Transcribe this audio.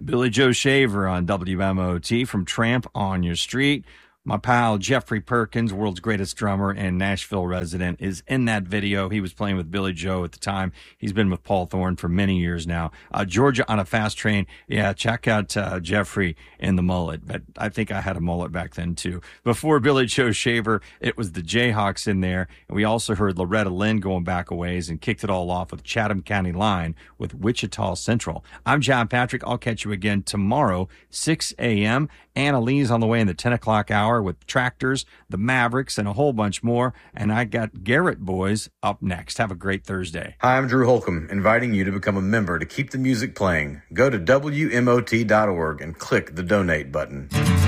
Billy Joe Shaver on WMOT from Tramp on Your Street. My pal Jeffrey Perkins, world's greatest drummer and Nashville resident, is in that video. He was playing with Billy Joe at the time. He's been with Paul Thorne for many years now. Georgia on a Fast Train. Yeah, check out Jeffrey in the mullet. But I think I had a mullet back then, too. Before Billy Joe Shaver, it was the Jayhawks in there. And we also heard Loretta Lynn going back a ways and kicked it all off with Chatham County Line with Wichita Central. I'm John Patrick. I'll catch you again tomorrow, 6 a.m. Anna Lee's on the way in the 10 o'clock hour with Tractors, the Mavericks, and a whole bunch more. And I got Garrett Boys up next. Have a great Thursday. Hi, I'm Drew Holcomb, inviting you to become a member to keep the music playing. Go to WMOT.org and click the donate button.